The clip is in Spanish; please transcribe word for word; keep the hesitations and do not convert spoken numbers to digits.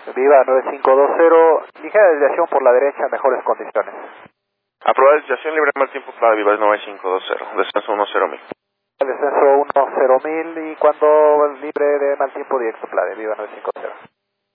Viva nueve cinco dos cero, ligera desviación por la derecha, mejores condiciones. Aprobada desviación libre de mal tiempo para Viva nueve cinco dos cero, descenso uno cero mil. El descenso uno cero mil y cuando libre de mal tiempo directo, Plade, Viva nueve cinco cero.